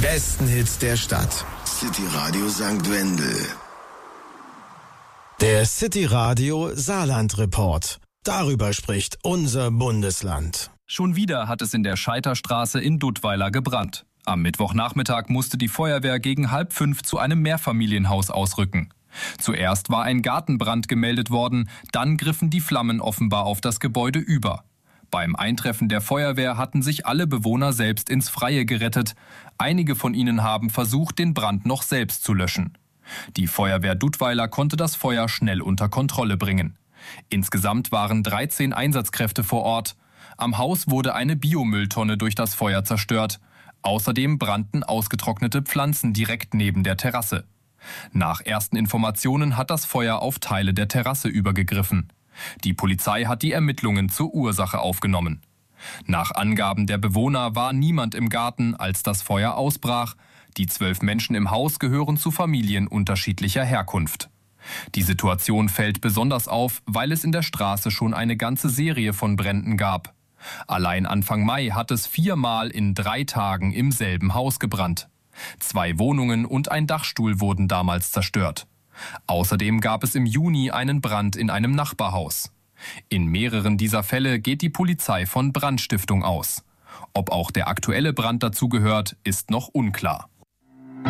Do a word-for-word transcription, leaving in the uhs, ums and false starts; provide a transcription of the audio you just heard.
besten Hits der Stadt. City Radio Sankt Wendel. Der City Radio Saarland Report. Darüber spricht unser Bundesland. Schon wieder hat es in der Scheiterstraße in Duttweiler gebrannt. Am Mittwochnachmittag musste die Feuerwehr gegen halb fünf zu einem Mehrfamilienhaus ausrücken. Zuerst war ein Gartenbrand gemeldet worden, dann griffen die Flammen offenbar auf das Gebäude über. Beim Eintreffen der Feuerwehr hatten sich alle Bewohner selbst ins Freie gerettet. Einige von ihnen haben versucht, den Brand noch selbst zu löschen. Die Feuerwehr Duttweiler konnte das Feuer schnell unter Kontrolle bringen. Insgesamt waren dreizehn Einsatzkräfte vor Ort. Am Haus wurde eine Biomülltonne durch das Feuer zerstört. Außerdem brannten ausgetrocknete Pflanzen direkt neben der Terrasse. Nach ersten Informationen hat das Feuer auf Teile der Terrasse übergegriffen. Die Polizei hat die Ermittlungen zur Ursache aufgenommen. Nach Angaben der Bewohner war niemand im Garten, als das Feuer ausbrach. Die zwölf Menschen im Haus gehören zu Familien unterschiedlicher Herkunft. Die Situation fällt besonders auf, weil es in der Straße schon eine ganze Serie von Bränden gab. Allein Anfang Mai hat es viermal in drei Tagen im selben Haus gebrannt. Zwei Wohnungen und ein Dachstuhl wurden damals zerstört. Außerdem gab es im Juni einen Brand in einem Nachbarhaus. In mehreren dieser Fälle geht die Polizei von Brandstiftung aus. Ob auch der aktuelle Brand dazugehört, ist noch unklar.